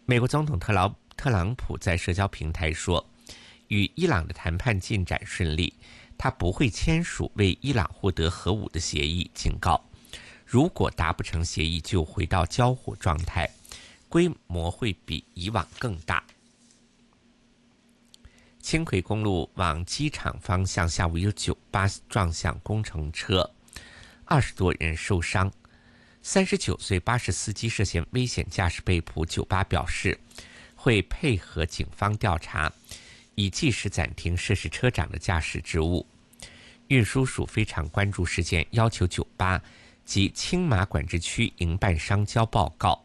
美国总统特朗普在社交平台说，与伊朗的谈判进展顺利，他不会签署为伊朗获得核武的协议，警告如果达不成协议就回到交火状态，规模会比以往更大。轻轨公路往机场方向下午有酒吧撞向工程车，20多人受伤。39岁巴士司机涉嫌危险驾驶被捕，酒吧表示会配合警方调查，以即时暂停涉事车长的驾驶职务。运输署非常关注事件，要求酒吧及青马管制区营办商交报告。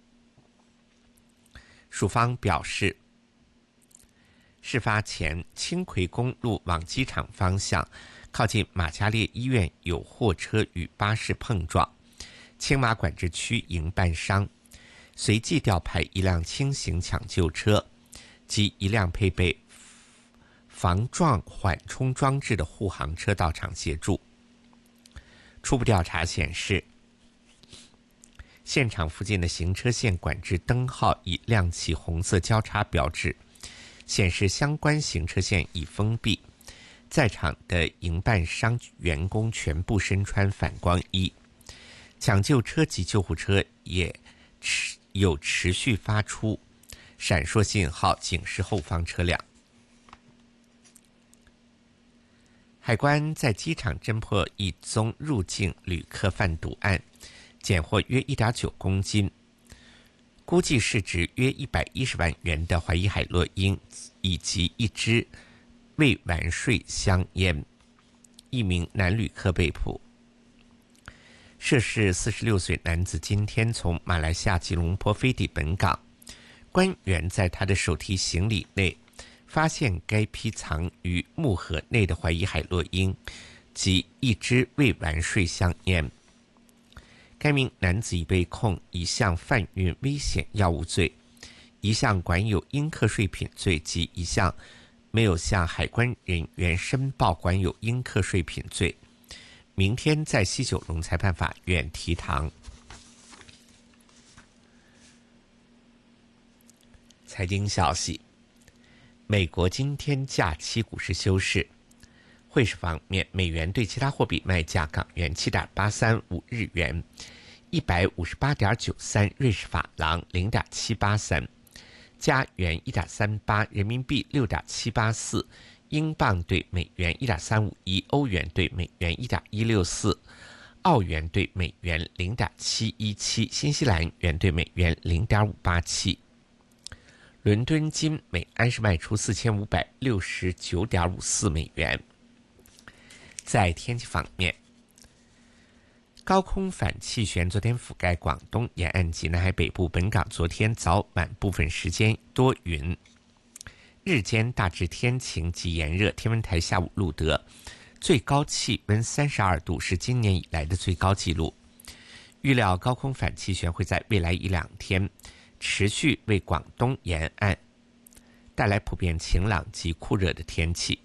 署方表示，事发前轻轨公路往机场方向靠近马加列医院有货车与巴士碰撞，青马管制区营办商随即调派一辆轻型抢救车及一辆配备防撞缓冲装置的护航车到场协助。初步调查显示，现场附近的行车线管制灯号已亮起红色交叉标志，显示相关行车线已封闭。在场的营办商员工全部身穿反光衣，抢救车及救护车也有持续发出闪烁信号，警示后方车辆。海关在机场侦破一宗入境旅客贩毒案，检获约 1.9 公斤，估计市值约110万元的怀疑海洛因，以及一支未完税香烟。一名男旅客被捕。涉事46岁男子今天从马来西亚吉隆坡飞抵本港，官员在他的手提行李内发现该批藏于木盒内的怀疑海洛因及一支未完税香烟。该名男子已被控一项贩运危险药物罪，一项管有应课税品罪及一项没有向海关人员申报管有应课税品罪。明天在西九龙裁判法院提堂。财经消息，美国今天假期股市休市。汇市方面，美元对其他货币卖价：港元7.835，日元158.93，瑞士法郎0.783，加元1.38，人民币6.784，英镑对美元1.351，欧元对美元1.164，澳元对美元0.717，新西兰元对美元0.587。伦敦金每安士卖出4569.54美元。在天气方面，高空反气旋昨天覆盖广东沿岸及南海北部，本港昨天早晚部分时间多云，日间大致天晴及炎热。天文台下午录得最高气温32度，是今年以来的最高纪录。预料高空反气旋会在未来1-2天持续为广东沿岸带来普遍晴朗及酷热的天气。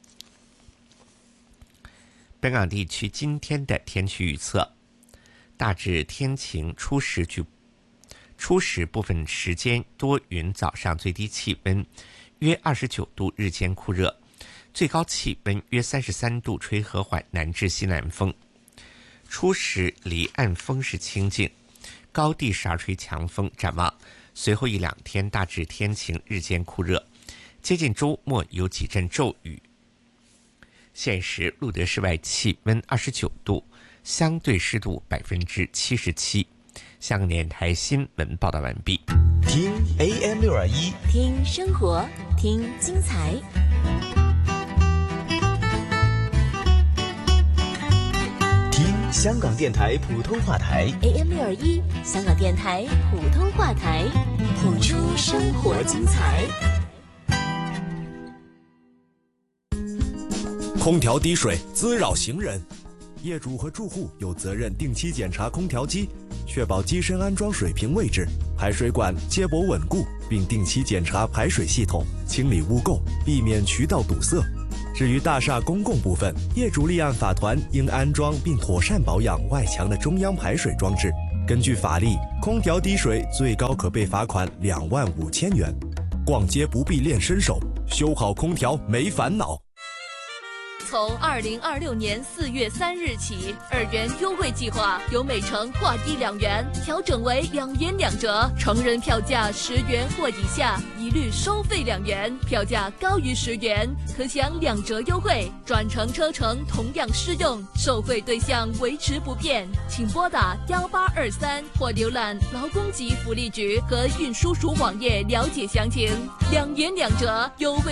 本港地区今天的天气预测：大致天晴，初时部分时间多云，早上最低气温约29度，日间酷热，最高气温约33度，吹和缓南至西南风。初时离岸风势清劲，高地时而吹强风。展望随后1-2天大致天晴，日间酷热，接近周末有几阵骤雨。现时录得室外气温29度，相对湿度77%。香港电台新闻报道完毕。 听 AM621， 听生活，听精彩。 听香港电台普通话台 AM621，香港电台普通话台，谱出生活精彩。 空调滴水滋扰行人，业主和住户有责任定期检查空调机，确保机身安装水平位置，排水管接驳稳固，并定期检查排水系统，清理污垢，避免渠道堵塞。至于大厦公共部分，业主立案法团应安装并妥善保养外墙的中央排水装置， 根据法例，空调滴水最高可被罚款25000元。逛街不必练身手，修好空调没烦恼。 从2026年4月3日起，2元优惠计划由每程划一2元调整为2元2折，成人票价10元或以下一律收费2元，票价高于10元可享2折优惠，转乘车程同样适用，受惠对象维持不变。请拨打1823或浏览劳工及福利局和运输署网页了解详情。2元2折优惠